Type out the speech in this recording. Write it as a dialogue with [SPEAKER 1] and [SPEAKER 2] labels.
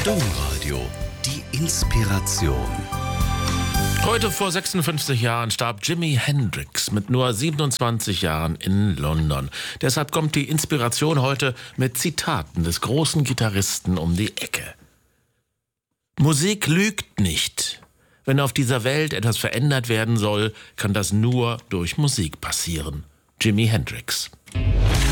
[SPEAKER 1] Domradio, die Inspiration.
[SPEAKER 2] Heute vor 56 Jahren starb Jimi Hendrix mit nur 27 Jahren in London. Deshalb kommt die Inspiration heute mit Zitaten des großen Gitarristen um die Ecke. Musik lügt nicht. Wenn auf dieser Welt etwas verändert werden soll, kann das nur durch Musik passieren. Jimi Hendrix.